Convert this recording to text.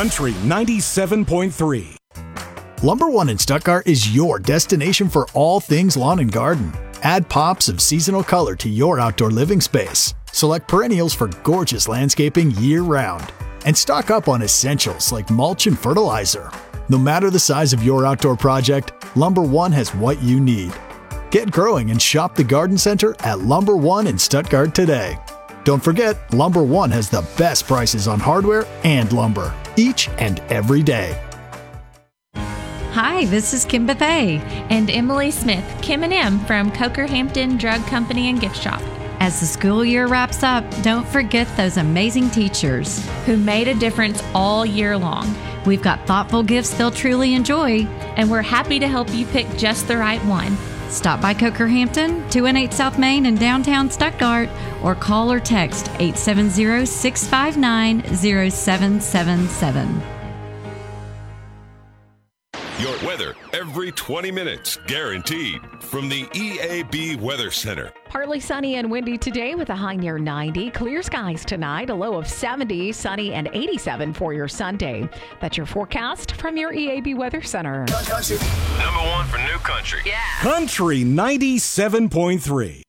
Country 97.3. Lumber One in Stuttgart is your destination for all things lawn and garden. Add pops of seasonal color to your outdoor living space. Select perennials for gorgeous landscaping year-round. And stock up on essentials like mulch and fertilizer. No matter the size of your outdoor project, Lumber One has what you need. Get growing and shop the Garden Center at Lumber One in Stuttgart today. Don't forget, Lumber One has the best prices on hardware and lumber, each and every day. Hi, this is Kim Bethay. And Emily Smith, Kim and M from Coker-Hampton Drug Company and Gift Shop. As the school year wraps up, don't forget those amazing teachers who made a difference all year long. We've got thoughtful gifts they'll truly enjoy, and we're happy to help you pick just the right one. Stop by Coker-Hampton, 218 South Main in downtown Stuttgart, or call or text 870-659-0777. Your weather every 20 minutes, guaranteed, from the EAB Weather Center. Partly sunny and windy today with a high near 90. Clear skies tonight, a low of 70, sunny and 87 for your Sunday. That's your forecast from your EAB Weather Center. Number one for new country. Country 97.3.